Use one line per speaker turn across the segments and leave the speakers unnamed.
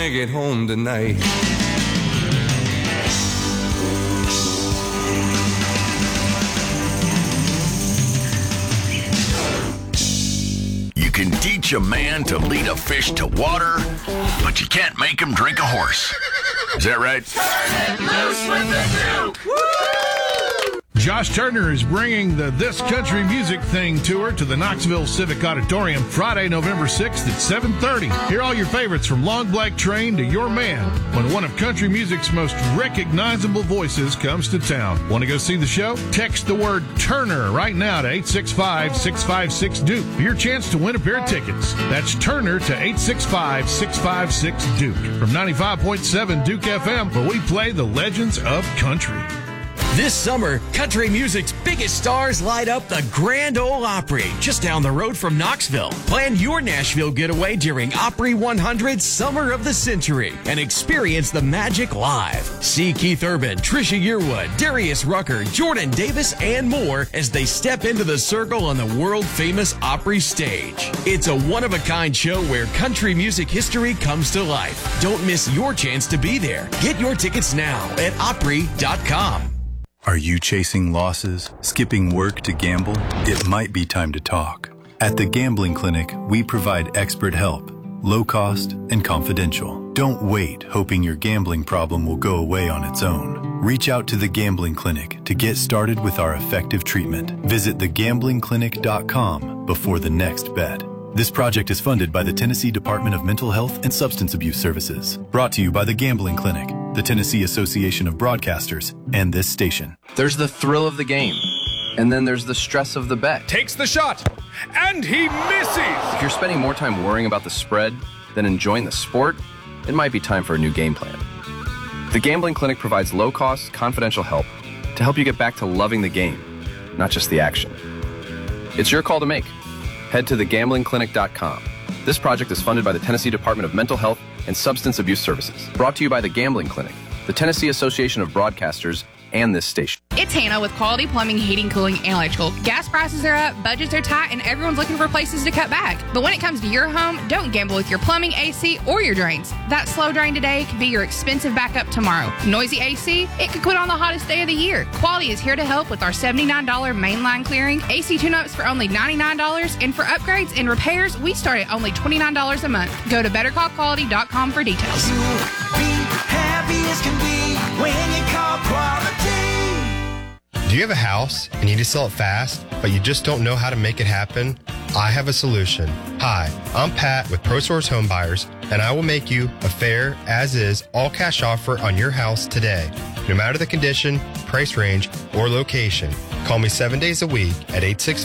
make it home tonight.
You can teach a man to lead a fish to water, but you can't make him drink a horse. Is that right?
Turn it loose with the Duke! Woo!
Josh Turner is bringing the This Country Music Thing tour to the Knoxville Civic Auditorium Friday, November 6th at 7:30. Hear all your favorites from Long Black Train to Your Man when one of country music's most recognizable voices comes to town. Want to go see the show? Text the word Turner right now to 865-656-DUKE for your chance to win a pair of tickets. That's Turner to 865-656-DUKE from 95.7 Duke FM, where we play the legends of country.
This summer, country music's biggest stars light up the Grand Ole Opry, just down the road from Knoxville. Plan your Nashville getaway during Opry 100 Summer of the Century and experience the magic live. See Keith Urban, Trisha Yearwood, Darius Rucker, Jordan Davis, and more as they step into the circle on the world-famous Opry stage. It's a one-of-a-kind show where country music history comes to life. Don't miss your chance to be there. Get your tickets now at Opry.com.
Are you chasing losses, skipping work to gamble? It might be time to talk. At the Gambling Clinic, we provide expert help, low cost and confidential. Don't wait hoping your gambling problem will go away on its own. Reach out to the Gambling Clinic to get started with our effective treatment. Visit thegamblingclinic.com before the next bet. This project is funded by the Tennessee Department of Mental Health and Substance Abuse Services. Brought to you by the Gambling Clinic, the Tennessee Association of Broadcasters, and this station.
There's the thrill of the game, and then there's the stress of the bet.
Takes the shot, and he misses!
If you're spending more time worrying about the spread than enjoying the sport, it might be time for a new game plan. The Gambling Clinic provides low-cost, confidential help to help you get back to loving the game, not just the action. It's your call to make. Head to thegamblingclinic.com. This project is funded by the Tennessee Department of Mental Health and Substance Abuse Services. Brought to you by the Gambling Clinic, the Tennessee Association of Broadcasters, and this station.
It's Hannah with Quality Plumbing, Heating, Cooling, and Electrical. Gas prices are up, budgets are tight, and everyone's looking for places to cut back. But when it comes to your home, don't gamble with your plumbing, AC, or your drains. That slow drain today could be your expensive backup tomorrow. Noisy AC? It could quit on the hottest day of the year. Quality is here to help with our $79 mainline clearing, AC tune-ups for only $99, and for upgrades and repairs, we start at only $29 a month. Go to bettercallquality.com for details.
You'll be happy as can be when you call Quality.
Do you have a house and you need to sell it fast, but you just don't know how to make it happen? I have a solution. Hi, I'm Pat with ProSource Home Buyers, and I will make you a fair, as-is, all-cash offer on your house today. No matter the condition, price range, or location, call me 7 days a week at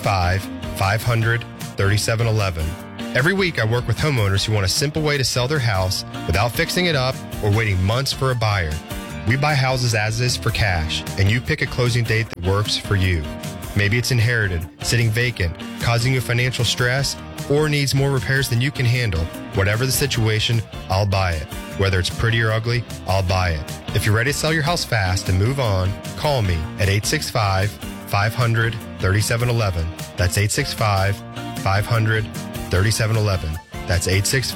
865-500-3711. Every week, I work with homeowners who want a simple way to sell their house without fixing it up or waiting months for a buyer. We buy houses as is for cash, and you pick a closing date that works for you. Maybe it's inherited, sitting vacant, causing you financial stress, or needs more repairs than you can handle. Whatever the situation, I'll buy it. Whether it's pretty or ugly, I'll buy it. If you're ready to sell your house fast and move on, call me at 865-500-3711. That's 865-500-3711. That's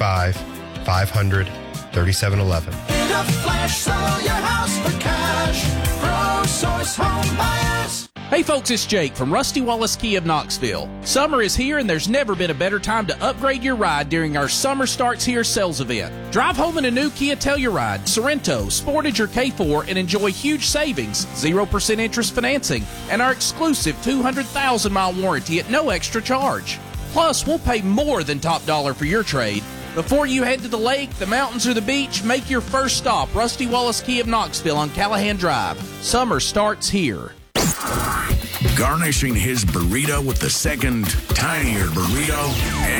865-500-3711.
In a flash, sell your house for cash. ProSource Home Buyers.
Hey folks, it's Jake from Rusty Wallace Kia of Knoxville. Summer is here and there's never been a better time to upgrade your ride during our Summer Starts Here sales event. Drive home in a new Kia Telluride, Sorento, Sportage, or K4 and enjoy huge savings, 0% interest financing, and our exclusive 200,000-mile warranty at no extra charge. Plus, we'll pay more than top dollar for your trade. Before you head to the lake, the mountains, or the beach, make your first stop, Rusty Wallace Kia of Knoxville on Callahan Drive. Summer starts here.
Garnishing his burrito with the second tinier burrito